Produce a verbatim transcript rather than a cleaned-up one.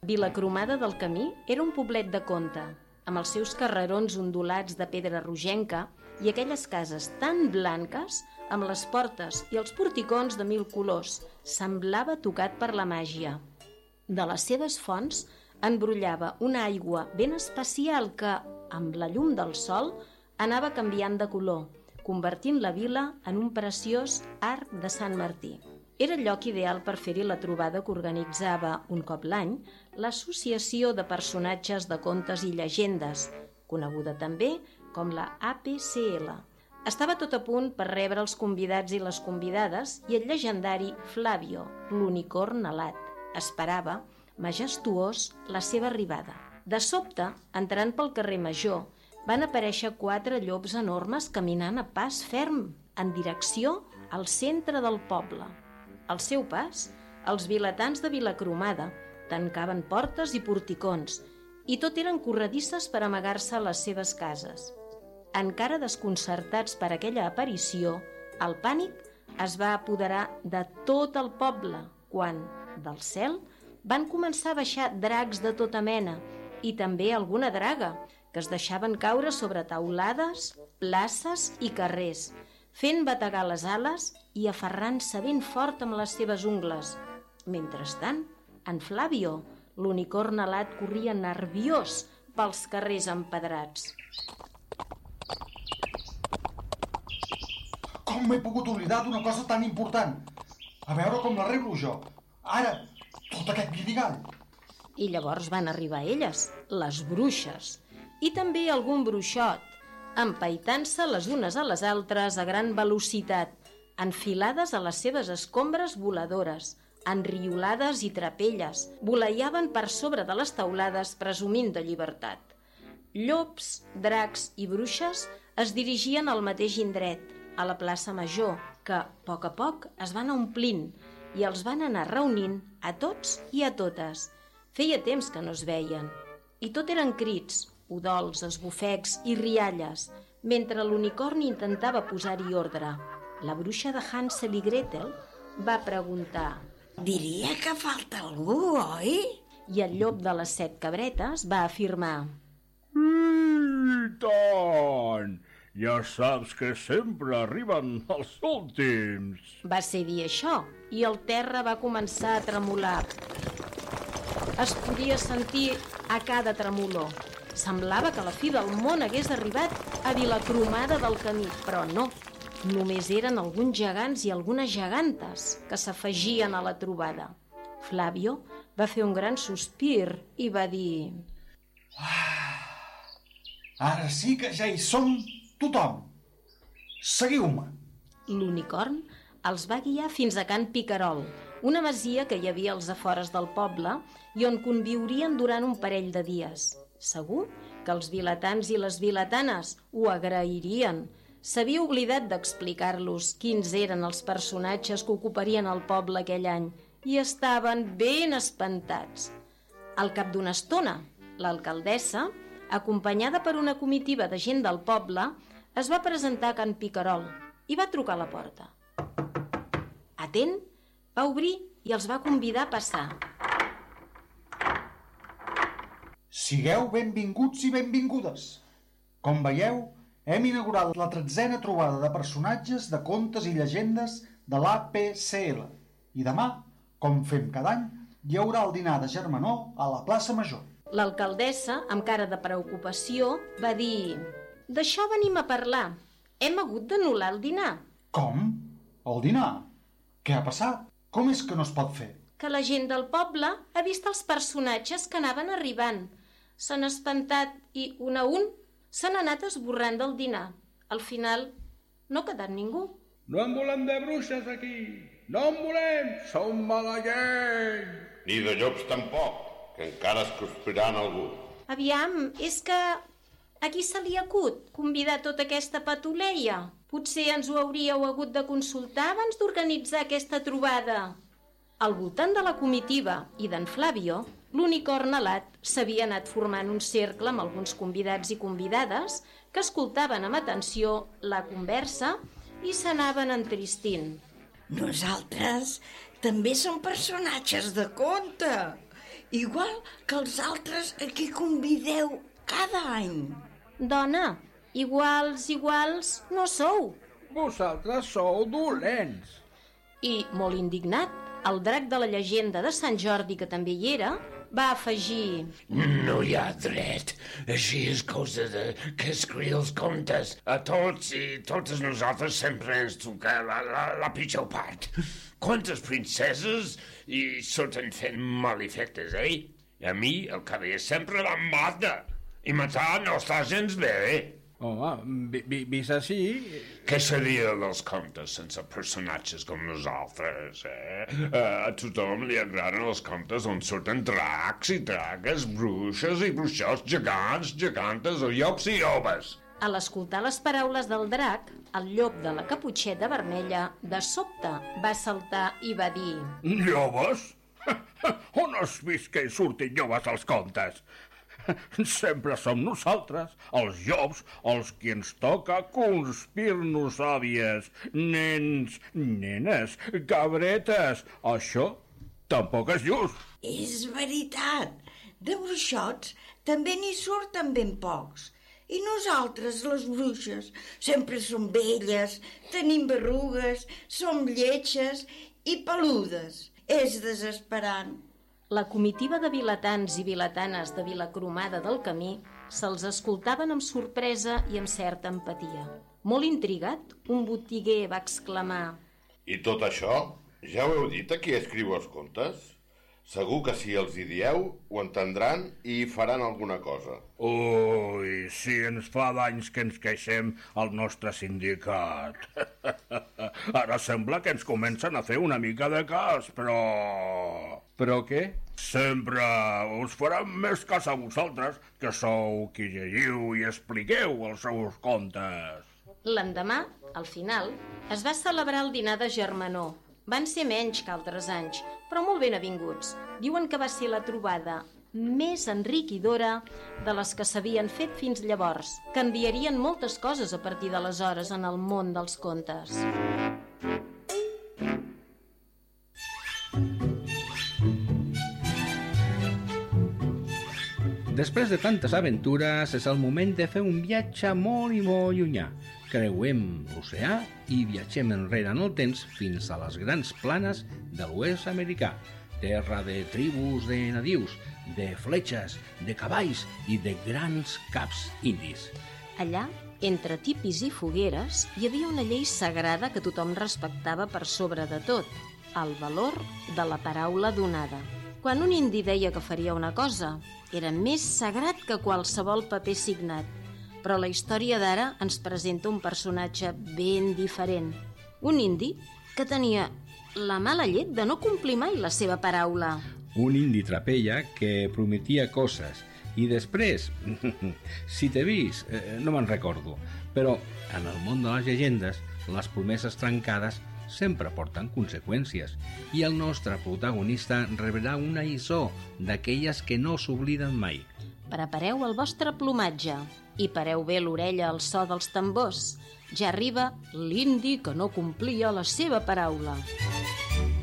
Vilacromada del Camí era un poblet de conte, amb els seus carrerons ondulats de pedra rogenca i aquelles cases tan blanques, amb les portes i els porticons de mil colors, semblava tocat per la màgia. De les seves fonts embrullava una aigua ben especial que, amb la llum del sol, anava canviant de color, convertint la vila en un preciós arc de Sant Martí. Era el lloc ideal per fer-hi la trobada que organitzava, un cop l'any, l'Associació de Personatges de Contes i Llegendes, coneguda també com la A P C L. Estava tot a punt per rebre els convidats i les convidades i el llegendari Flavio, l'unicorn alat, esperava, majestuós, la seva arribada. De sobte, entrant pel carrer Major, van aparèixer quatre llops enormes caminant a pas ferm, en direcció al centre del poble. Al seu pas, els vilatans de Vilacromada tancaven portes i porticons, i tot eren corredisses per amagar-se a les seves cases. Encara desconcertats per aquella aparició, el pànic es va apoderar de tot el poble quan, del cel, van començar a baixar dracs de tota mena i també alguna draga, que es deixaven caure sobre taulades, places i carrers, fent bategar les ales i aferrant-se ben fort amb les seves ungles. Mentrestant, en Flavio, l'unicorn alat, corria nerviós pels carrers empedrats. Com m'he pogut oblidar d'una cosa tan important? A veure com l'arreglo jo. Ara, tot aquest guirigall. I llavors van arribar elles, les bruixes, i també algun bruixot, empaitant-se les unes a les altres a gran velocitat, enfilades a les seves escombres voladores, enriolades i trapelles, voleiaven per sobre de les taulades presumint de llibertat. Llops, dracs i bruixes es dirigien al mateix indret, a la plaça Major, que, a poc a poc, es van omplint i els van anar reunint a tots i a totes. Feia temps que no es veien, i tot eren crits, udols, esbufecs i rialles, mentre l'unicorn intentava posar-hi ordre. La bruixa de Hansel i Gretel va preguntar: «Diria que falta algú, oi?» I el llop de les set cabretes va afirmar: «I tant! Ja saps que sempre arriben els últims!» Va ser dir això, i el terra va començar a tremolar. Es podia sentir a cada tremolor. Semblava que la fi del món hagués arribat a Vilacromada del Camí, però no. Només eren alguns gegants i algunes gegantes que s'afegien a la trobada. Flavio va fer un gran sospir i va dir: Ah, ara sí que ja hi som tothom. Seguiu-me. L'unicorn els va guiar fins a Can Picarol, una masia que hi havia als afores del poble i on conviurien durant un parell de dies. Segur que els vilatans i les vilatanes ho agrairien. S'havia oblidat d'explicar-los quins eren els personatges que ocuparien el poble aquell any i estaven ben espantats. Al cap d'una estona, l'alcaldessa, acompanyada per una comitiva de gent del poble, es va presentar a Can Picarol i va trucar a la porta. Atent, va obrir i els va convidar a passar. Sigueu benvinguts i benvingudes. Com veieu, hem inaugurat la tretzena trobada de personatges de contes i llegendes de l'A P C L. I demà, com fem cada any, hi haurà el dinar de germanor a la plaça Major. L'alcaldessa, amb cara de preocupació, va dir: «D'això venim a parlar. Hem hagut d'anul·lar el dinar». Com? El dinar? Què ha passat? Com és que no es pot fer? Que la gent del poble ha vist els personatges que anaven arribant. S'han espantat i, un a un, s'han anat esborrant del dinar. Al final, no ha quedat ningú. No en volem de bruixes aquí! No en volem! Som mala gent! Ni de llops tampoc, que encara es cruspiran algú. Aviam, és que a qui se li acut convidar tota aquesta patuleia? Potser ens ho hauríeu hagut de consultar abans d'organitzar aquesta trobada. Al voltant de la comitiva i d'en Flavio, l'unicorn alat s'havia anat formant un cercle amb alguns convidats i convidades que escoltaven amb atenció la conversa i s'anaven entristint. Nosaltres també som personatges de conte igual que els altres a qui convideu cada any. Dona, iguals, iguals, no sou. Vosaltres sou dolents. I, molt indignat, el drac de la llegenda de Sant Jordi, que també hi era, va afegir... No hi ha dret. Així és cosa de que escriu els contes. A tots i totes nosaltres sempre ens toca la, la, la pitjor part. Quantes princeses i surten fent malefectes, eh? I a mi el que ve sempre la mata. I matar no està gens bé, eh? Home, vi, vi, vist així... Què seria dels contes sense personatges com nosaltres, eh? A tothom li agraden els contes on surten dracs i dragues, bruixes i bruixots, gegants, gegantes o llops i llobes. A l'escoltar les paraules del drac, el llop de la caputxeta vermella, de sobte, va saltar i va dir... Llobes? On has vist que hi surtin llobes als contes? Sempre som nosaltres, els llops, els qui ens toca conspir-nos àvies, nens, nenes, cabretes. Això tampoc és just. És veritat. De bruixots també n'hi surten ben pocs. I nosaltres, les bruixes, sempre som velles, tenim berrugues, som lletges i peludes. És desesperant. La comitiva de vilatans i vilatanes de Vilacromada del Camí se'ls escoltaven amb sorpresa i amb certa empatia. Molt intrigat, un botiguer va exclamar: I tot això? Ja ho heu dit a qui escriu els contes? Segur que si els hi dieu, ho entendran i hi faran alguna cosa. Ui, si ens fa d'anys que ens queixem al nostre sindicat. Ara sembla que ens comencen a fer una mica de cas, però... Però què? Sempre us faran més cas a vosaltres, que sou qui llegiu i expliqueu els seus contes. L'endemà, al final, es va celebrar el dinar de germanor. Van ser menys que altres anys, però molt ben avinguts. Diuen que va ser la trobada més enriquidora de les que s'havien fet fins llavors. Canviarien moltes coses a partir d'aleshores en el món dels contes. Després de tantes aventures, és el moment de fer un viatge molt i molt llunyà. Creuem l'oceà i viatgem enrere en el temps fins a les grans planes de l'oest americà, terra de tribus de nadius, de fletxes, de cavalls i de grans caps indis. Allà, entre tipis i fogueres, hi havia una llei sagrada que tothom respectava per sobre de tot, el valor de la paraula donada. Quan un indi deia que faria una cosa, era més sagrat que qualsevol paper signat. Però la història d'ara ens presenta un personatge ben diferent. Un indi que tenia la mala llet de no complir mai la seva paraula. Un indi trapella que prometia coses i després, si t'he vist, eh, no me'n recordo, però en el món de les llegendes, les promeses trencades sempre porten conseqüències i el nostre protagonista rebrà una lliçó d'aquelles que no s'obliden mai. Prepareu el vostre plomatge i pareu bé l'orella al so dels tambors. Ja arriba l'indi que no complia la seva paraula.